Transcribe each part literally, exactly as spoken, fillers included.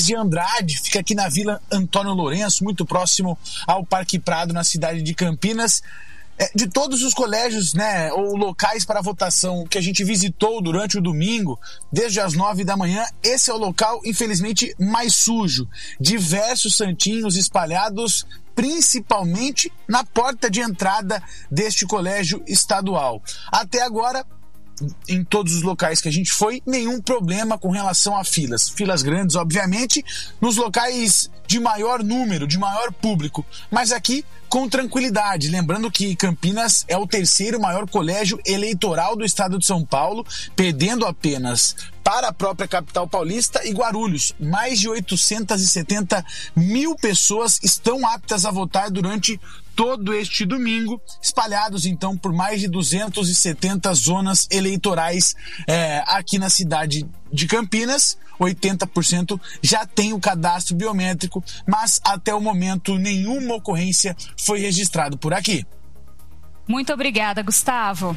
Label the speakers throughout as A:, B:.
A: Martins de Andrade, fica aqui na Vila Antônio Lourenço, muito próximo ao Parque Prado, na cidade de Campinas. De todos os colégios, né, ou locais para votação que a gente visitou durante o domingo, desde as nove da manhã, esse é o local, infelizmente, mais sujo. Diversos santinhos espalhados, principalmente na porta de entrada deste colégio estadual. Até agora, em todos os locais que a gente foi, nenhum problema com relação a filas. Filas grandes, obviamente, nos locais de maior número, de maior público, mas aqui com tranquilidade. Lembrando que Campinas é o terceiro maior colégio eleitoral do estado de São Paulo, perdendo apenas para a própria capital paulista e Guarulhos. Mais de oitocentos e setenta mil pessoas estão aptas a votar durante todo este domingo, espalhados então por mais de duzentas e setenta zonas eleitorais é, aqui na cidade de Campinas. oitenta por cento já tem o cadastro biométrico, mas até o momento nenhuma ocorrência foi registrada por aqui.
B: Muito obrigada, Gustavo.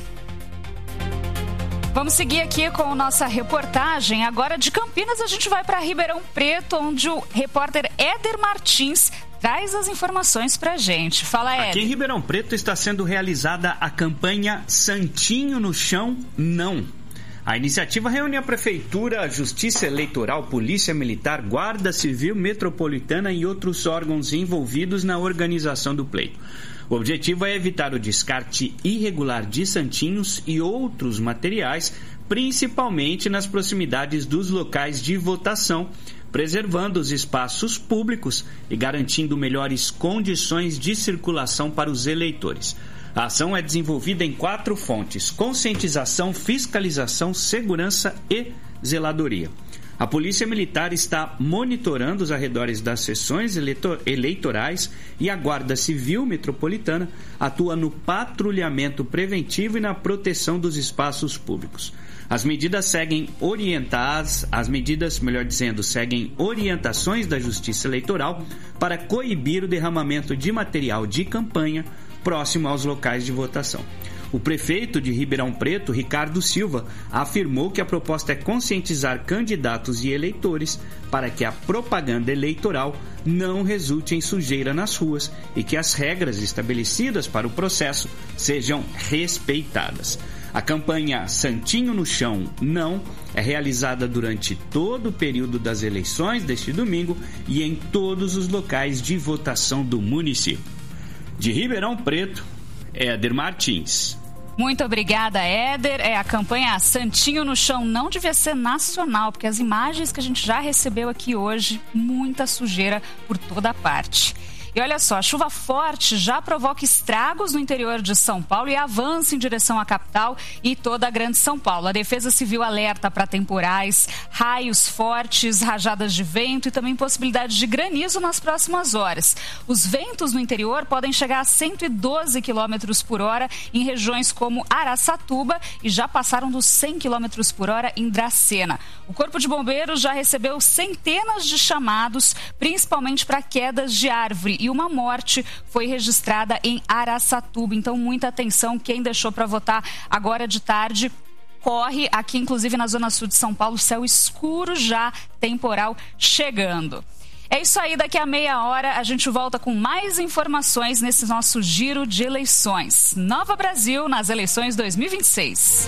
B: Vamos seguir aqui com a nossa reportagem. Agora de Campinas a gente vai para Ribeirão Preto, onde o repórter Éder Martins traz as informações pra gente. Fala, Éder.
C: Aqui em Ribeirão Preto está sendo realizada a campanha Santinho no Chão, Não. A iniciativa reúne a Prefeitura, a Justiça Eleitoral, Polícia Militar, Guarda Civil Metropolitana e outros órgãos envolvidos na organização do pleito. O objetivo é evitar o descarte irregular de santinhos e outros materiais, principalmente nas proximidades dos locais de votação, preservando os espaços públicos e garantindo melhores condições de circulação para os eleitores. A ação é desenvolvida em quatro fontes: conscientização, fiscalização, segurança e zeladoria. A Polícia Militar está monitorando os arredores das sessões eleitor- eleitorais e a Guarda Civil Metropolitana atua no patrulhamento preventivo e na proteção dos espaços públicos. As medidas seguem orientadas, as medidas, melhor dizendo, seguem orientações da Justiça Eleitoral para coibir o derramamento de material de campanha próximo aos locais de votação. O prefeito de Ribeirão Preto, Ricardo Silva, afirmou que a proposta é conscientizar candidatos e eleitores para que a propaganda eleitoral não resulte em sujeira nas ruas e que as regras estabelecidas para o processo sejam respeitadas. A campanha Santinho no Chão, Não é realizada durante todo o período das eleições deste domingo e em todos os locais de votação do município. De Ribeirão Preto, Éder Martins.
B: Muito obrigada, Éder. É, a campanha Santinho no Chão não devia ser nacional, porque as imagens que a gente já recebeu aqui hoje, muita sujeira por toda parte. E olha só, a chuva forte já provoca estragos no interior de São Paulo e avança em direção à capital e toda a grande São Paulo. A Defesa Civil alerta para temporais, raios fortes, rajadas de vento e também possibilidade de granizo nas próximas horas. Os ventos no interior podem chegar a cento e doze quilômetros por hora em regiões como Araçatuba e já passaram dos cem quilômetros por hora em Dracena. O Corpo de Bombeiros já recebeu centenas de chamados, principalmente para quedas de árvore, e uma morte foi registrada em Araçatuba. Então, muita atenção, quem deixou para votar agora de tarde, corre. Aqui, inclusive, na zona sul de São Paulo, céu escuro já, temporal chegando. É isso aí, daqui a meia hora a gente volta com mais informações nesse nosso giro de eleições. Nova Brasil nas eleições dois mil e vinte e seis.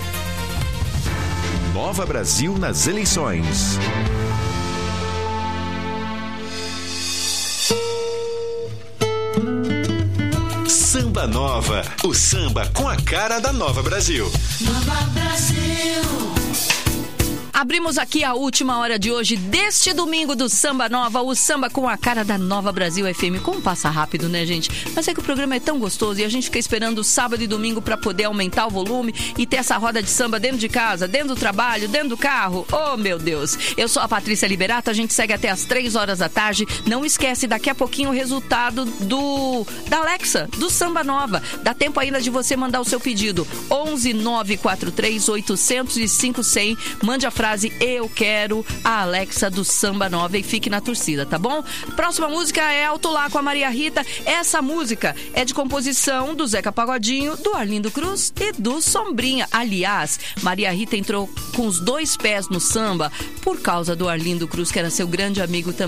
D: Nova Brasil nas eleições. Samba Nova, o samba com a cara da Nova Brasil.
E: Nova Brasil.
F: Abrimos aqui a última hora de hoje, deste domingo do Samba Nova, o samba com a cara da Nova Brasil F M. Como passa rápido, né, gente? Mas é que o programa é tão gostoso e a gente fica esperando sábado e domingo para poder aumentar o volume e ter essa roda de samba dentro de casa, dentro do trabalho, dentro do carro. Oh, meu Deus! Eu sou a Patrícia Liberato, a gente segue até as três horas da tarde. Não esquece, daqui a pouquinho o resultado do da Alexa, do Samba Nova. Dá tempo ainda de você mandar o seu pedido. onze nove quatro três oito zero zero cinco cem. Mande a frase "Eu quero a Alexa do Samba Nova" e fique na torcida, tá bom? Próxima música é Alto Lá com a Maria Rita. Essa música é de composição do Zeca Pagodinho, do Arlindo Cruz e do Sombrinha. Aliás, Maria Rita entrou com os dois pés no samba por causa do Arlindo Cruz, que era seu grande amigo também.